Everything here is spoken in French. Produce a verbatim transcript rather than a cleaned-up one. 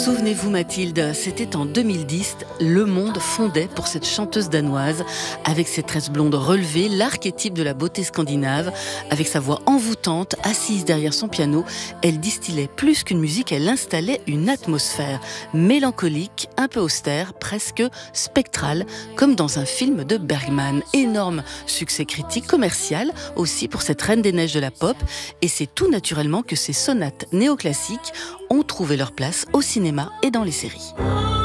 Souvenez-vous Mathilde, c'était en deux mille dix, le monde fondait pour cette chanteuse danoise, avec ses tresses blondes relevées, l'archétype de la beauté scandinave, avec sa voix envoûtante, assise derrière son piano, elle distillait plus qu'une musique, elle installait une atmosphère mélancolique, un peu austère, presque spectrale, comme dans un film de Bergman. Énorme succès critique, commercial aussi pour cette reine des neiges de la pop, et c'est tout naturellement que ces sonates néoclassiques ont trouvé leur place au cinéma et dans les séries.